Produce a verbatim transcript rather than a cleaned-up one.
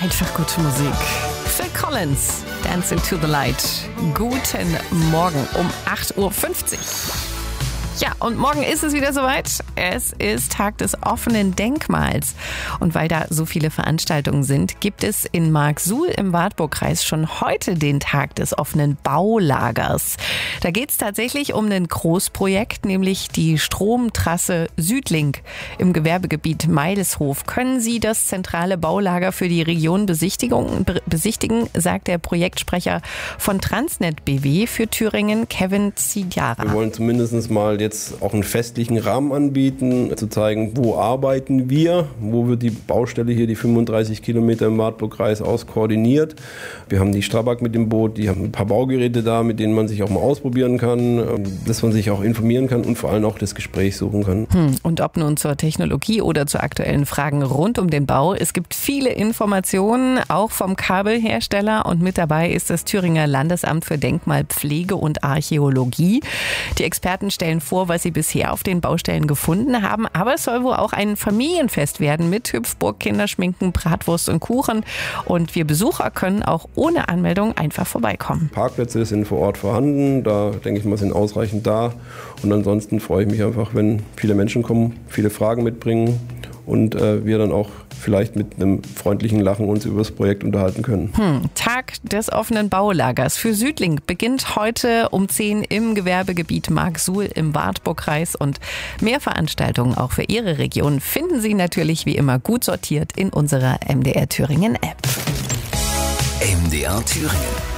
Einfach gute Musik. Phil Collins, Dancing to the Light. Guten Morgen um acht Uhr fünfzig. Ja, und morgen ist es wieder soweit. Es ist Tag des offenen Denkmals. Und weil da so viele Veranstaltungen sind, gibt es in Marksuhl im Wartburgkreis schon heute den Tag des offenen Baulagers. Da geht es tatsächlich um ein Großprojekt, nämlich die Stromtrasse Südlink im Gewerbegebiet Meidelshof. Können Sie das zentrale Baulager für die Region besichtigen, sagt der Projektsprecher von Transnet B W für Thüringen, Kevin Zidiara. Wir wollen zumindest mal jetzt auch einen festlichen Rahmen anbieten, zu zeigen, wo arbeiten wir, wo wird die Baustelle hier, die fünfunddreißig Kilometer im Wartburgkreis aus koordiniert. Wir haben die Strabag mit dem Boot, die haben ein paar Baugeräte da, mit denen man sich auch mal ausprobieren kann, dass man sich auch informieren kann und vor allem auch das Gespräch suchen kann. Hm, und ob nun zur Technologie oder zu aktuellen Fragen rund um den Bau, es gibt viele Informationen, auch vom Kabelhersteller, und mit dabei ist das Thüringer Landesamt für Denkmalpflege und Archäologie. Die Experten stellen vor, was sie bisher auf den Baustellen gefunden haben. Aber es soll wohl auch ein Familienfest werden mit Hüpfburg, Kinderschminken, Bratwurst und Kuchen. Und wir Besucher können auch ohne Anmeldung einfach vorbeikommen. Parkplätze sind vor Ort vorhanden. Da denke ich mal, sind ausreichend da. Und ansonsten freue ich mich einfach, wenn viele Menschen kommen, viele Fragen mitbringen und äh, wir dann auch vielleicht mit einem freundlichen Lachen uns über das Projekt unterhalten können. Hm, Tag des offenen Baulagers für Südlink beginnt heute um zehn im Gewerbegebiet Marksuhl im Wartburgkreis, und mehr Veranstaltungen auch für Ihre Region finden Sie natürlich wie immer gut sortiert in unserer M D R Thüringen App. M D R Thüringen.